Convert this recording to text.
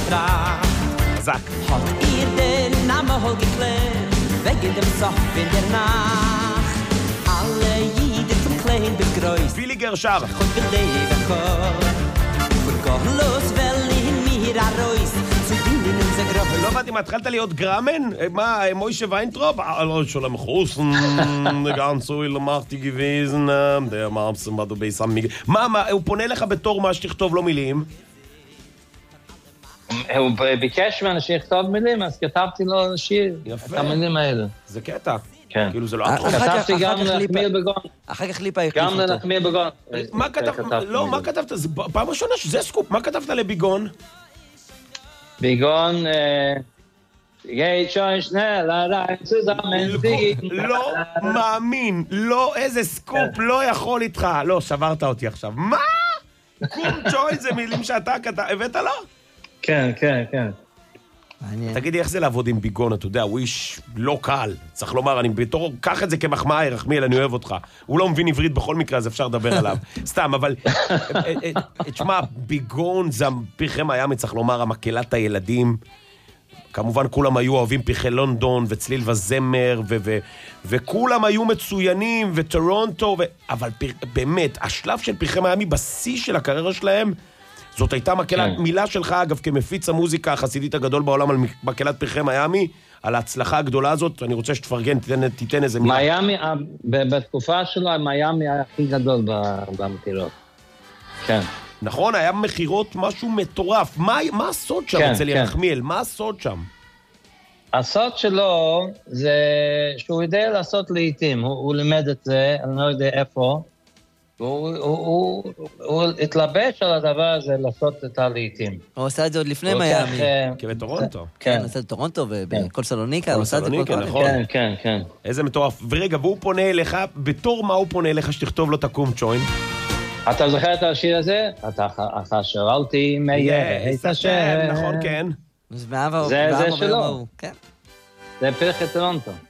Tracht. חזק. Hat ihr den Namen wohl geklärt, wegen dem Sof in der Nacht. Alle Jiden zum Klein bis Groß, פיליגר שר. und beleben kann. Für Gottlos will in mir a Reus, zu dienen unser Groß. לא הבנתי, מה, התחלת להיות גרמן? מה, מוישה ויינטרופ? לא, שולם חוסן, ganz so ilmachti gewesen, der Mamsen war du beisam מיגל. מה, הוא פונה לך בתור מה שתכתוב לו מילים? הוא ביקש ממנו שיכתוב מילים, אז כתבתי לו שיר, את המילים האלה. זה קטע. כן. כאילו זה לא... כתבתי גם לנחמיר בגון. אחר כך ליפה החליף גם אותו. לנחמיר בגון. מה כתבת? לא, מה כתבת? זה פעם ראשונה שזה סקופ. מה כתבת לביגון? ביגון, geht schon schnell rein zusammen. לא מאמין. לא, איזה סקופ לא יכול איתך. לא, שברת אותי עכשיו. מה? קום ג'וי זה מילים שאתה הבאת לו? כן, כן, כן. מעניין. תגידי, איך זה לעבוד עם ביגון? אתה יודע, הוא איש לא קל. צריך לומר, אני בתור, קח את זה כמחמאה, רחמיאל, אני אוהב אותך. הוא לא מבין עברית בכל מקרה, אז אפשר לדבר עליו. סתם, אבל... תשמע, ביגון זה פרחי מיאמי, צריך לומר, המקהלת הילדים. כמובן, כולם היו אוהבים פרחי לונדון, וצליל וזמר, וכולם היו מצוינים, וטורונטו, אבל באמת, השלב של פרחי מיאמי, בשיא של הקריירה שלהם, זאת הייתה מקהלת, מילה שלך, אגב, כמפיץ המוזיקה החסידית הגדול בעולם על מקהלת פרחי מיאמי, על ההצלחה הגדולה הזאת, אני רוצה שתפרגן, תיתן איזה מילה. מיאמי, בתקופה שלו, מיאמי היה הכי גדול במחירות. כן. נכון, היה מחירות משהו מטורף. מה הסוד שם אצל ירחמיאל? מה הסוד שם? הסוד שלו זה שהוא יודע לעשות לעיתים, הוא לימד את זה, אני לא יודע איפה, הוא התלבש על הדבר הזה לעשות את הלעיתים. הוא עשה את זה עוד לפני מיאמי. כבטורונטו. כן, הוא עשה את טורונטו ובכל סלוניקה, הוא עשה את זה כל פעם. נכון. כן, כן. איזה מטורף. ורגע, והוא פונה אליך, בתור מה הוא פונה אליך שתכתוב לו תקום צ'וין? אתה זוכר את השיר הזה? אתה שאלתי מי יהיה את השם. נכון, כן. זה שלו. זה פרחי טורונטו.